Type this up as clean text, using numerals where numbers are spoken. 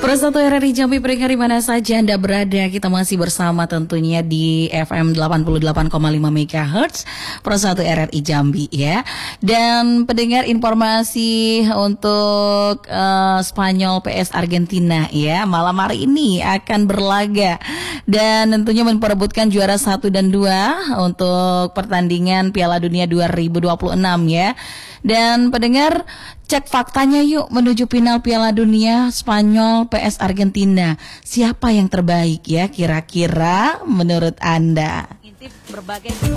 Persatu RRI Jambi, pendengar di mana saja Anda berada, kita masih bersama tentunya di FM 88,5 MHz Persatu RRI Jambi ya. Dan pendengar, informasi untuk Spanyol PS Argentina ya, malam hari ini akan berlaga dan tentunya memperebutkan juara 1 dan 2 untuk pertandingan Piala Dunia 2026 ya. Dan pendengar, cek faktanya yuk menuju final Piala Dunia Spanyol PS Argentina. Siapa yang terbaik ya kira-kira menurut Anda? Intip berbagai